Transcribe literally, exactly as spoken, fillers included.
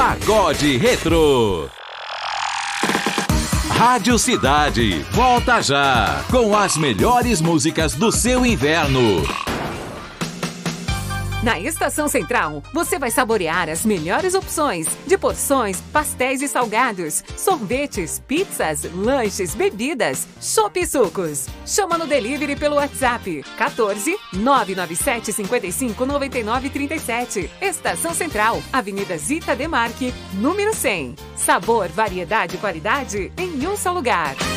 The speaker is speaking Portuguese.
Pagode Retro. Rádio Cidade, volta já, com as melhores músicas do seu inverno. Na Estação Central, você vai saborear as melhores opções de porções, pastéis e salgados, sorvetes, pizzas, lanches, bebidas, chopp e sucos. Chama no delivery pelo WhatsApp quatorze, nove nove sete, cinco cinco, nove nove três sete. Estação Central, Avenida Zita Demarque, número cem. Sabor, variedade e qualidade em um só lugar.